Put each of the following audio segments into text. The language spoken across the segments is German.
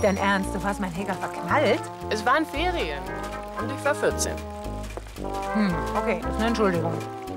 nicht dein Ernst? Du hast meinen Heger verknallt? Es waren Ferien und ich war 14. Okay, das ist eine Entschuldigung.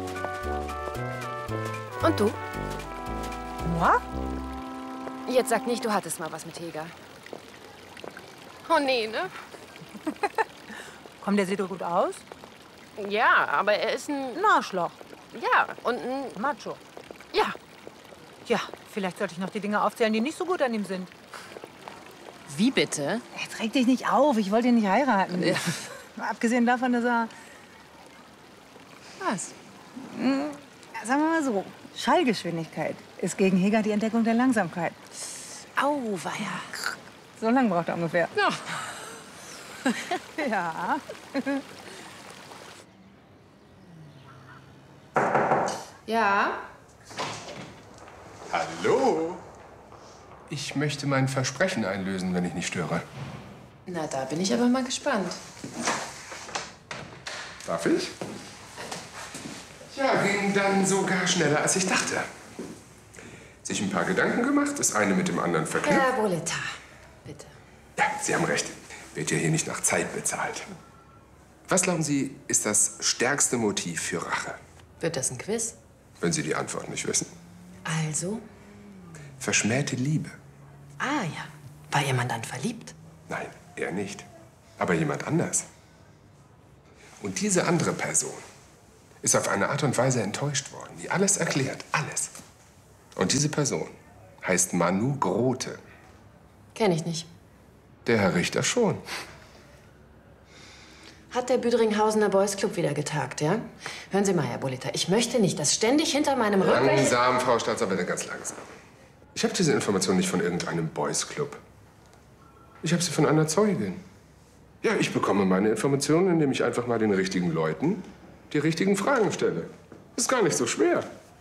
Und du? Moi? Jetzt sag nicht, du hattest mal was mit Heger. Oh nee, ne? Komm, der sieht doch gut aus. Ja, aber er ist ein... Ein Arschloch. Ja, und ein... Macho. Ja. Ja, vielleicht sollte ich noch die Dinge aufzählen, die nicht so gut an ihm sind. Wie bitte? Jetzt reg dich nicht auf, ich wollte ihn nicht heiraten. Ja. Mal abgesehen davon, dass er... Was? Sagen wir mal so, Schallgeschwindigkeit ist gegen Heger die Entdeckung der Langsamkeit. Auweia. So lange braucht er ungefähr. Ja. Ja. Ja? Hallo? Ich möchte mein Versprechen einlösen, wenn ich nicht störe. Na, da bin ich aber mal gespannt. Darf ich? Ja, ging dann sogar schneller, als ich dachte. Sich ein paar Gedanken gemacht, das eine mit dem anderen verknüpft. Herr Boleta, bitte. Ja, Sie haben recht. Wird ja hier nicht nach Zeit bezahlt. Was glauben Sie, ist das stärkste Motiv für Rache? Wird das ein Quiz? Wenn Sie die Antwort nicht wissen. Also? Verschmähte Liebe. Ah ja. War jemand dann verliebt? Nein, er nicht. Aber jemand anders. Und diese andere Person ist auf eine Art und Weise enttäuscht worden, die alles erklärt. Alles. Und diese Person heißt Manu Grote. Kenn ich nicht. Der Herr Richter schon. Hat der Büdringhausener Boys Club wieder getagt, ja? Hören Sie mal, Herr Boleta, ich möchte nicht, dass ständig hinter meinem Rücken... Langsam, Frau Staatsanwältin, ganz langsam. Ich habe diese Information nicht von irgendeinem Boys Club. Ich habe sie von einer Zeugin. Ja, ich bekomme meine Informationen, indem ich einfach mal den richtigen Leuten die richtigen Fragen stelle. Ist gar nicht so schwer.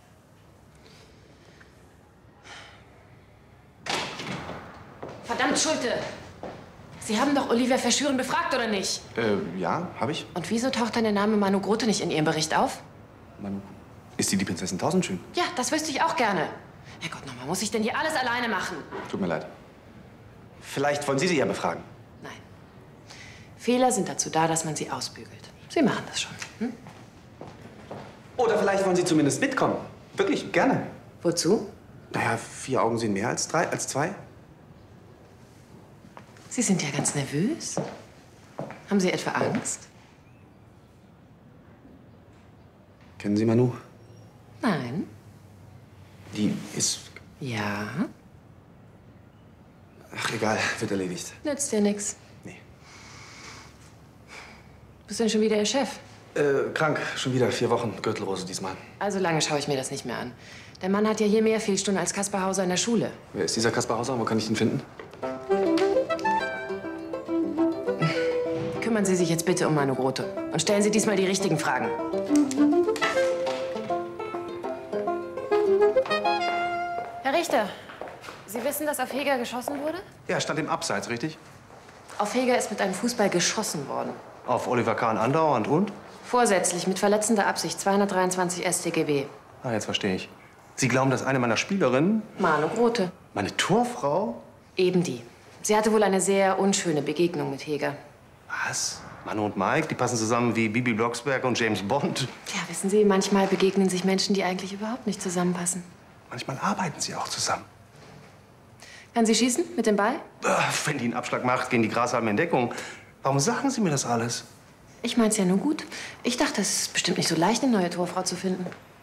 Verdammt, Schulte! Sie haben doch Olivia Verschüren befragt, oder nicht? Ja, habe ich. Und wieso taucht dann der Name Manu Grote nicht in Ihrem Bericht auf? Manu, ist die Prinzessin Tausendschön? Ja, das wüsste ich auch gerne. Herrgott, nochmal, muss ich denn hier alles alleine machen? Tut mir leid. Vielleicht wollen Sie sie ja befragen. Nein. Fehler sind dazu da, dass man sie ausbügelt. Sie machen das schon. Hm? Oder vielleicht wollen Sie zumindest mitkommen. Wirklich, gerne. Wozu? Naja, 4 Augen sehen mehr als 2. Sie sind ja ganz nervös. Haben Sie etwa Angst? Kennen Sie Manu? Nein. Die ist... Ja? Ach, egal, wird erledigt. Nützt dir nichts. Nee. Bist du denn schon wieder Ihr Chef? Krank, schon wieder 4 Wochen, Gürtelrose diesmal. Also lange schaue ich mir das nicht mehr an. Der Mann hat ja hier mehr Fehlstunden als Kaspar Hauser in der Schule. Wer ist dieser Kaspar Hauser? Wo kann ich ihn finden? Kümmern Sie sich jetzt bitte um Manu Grote. Und stellen Sie diesmal die richtigen Fragen. Herr Richter, Sie wissen, dass auf Heger geschossen wurde? Ja, stand im Abseits, richtig? Auf Heger ist mit einem Fußball geschossen worden. Auf Oliver Kahn andauernd und? Vorsätzlich, mit verletzender Absicht, 223 StGB. Ah, jetzt verstehe ich. Sie glauben, dass eine meiner Spielerinnen, Manu Grote. meine Torfrau? Eben die. Sie hatte wohl eine sehr unschöne Begegnung mit Heger. Was? Manu und Mike, die passen zusammen wie Bibi Blocksberg und James Bond. Ja, wissen Sie, manchmal begegnen sich Menschen, die eigentlich überhaupt nicht zusammenpassen. Manchmal arbeiten sie auch zusammen. Kann sie schießen mit dem Ball? Wenn die einen Abschlag macht, gehen die Grashalme in Deckung. Warum sagen Sie mir das alles? Ich mein's ja nur gut. Ich dachte, es ist bestimmt nicht so leicht, eine neue Torfrau zu finden.